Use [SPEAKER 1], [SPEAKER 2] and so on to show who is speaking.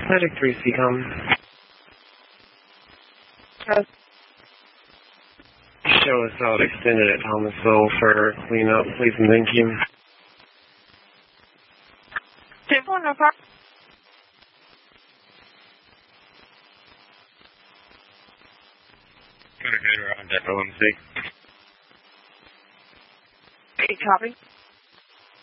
[SPEAKER 1] Medic 3 CCOM. Show us out extended at Thomasville for cleanup, please and thank you.
[SPEAKER 2] 2-4, no problem.
[SPEAKER 1] Got a good around Echo MC.
[SPEAKER 2] Copy.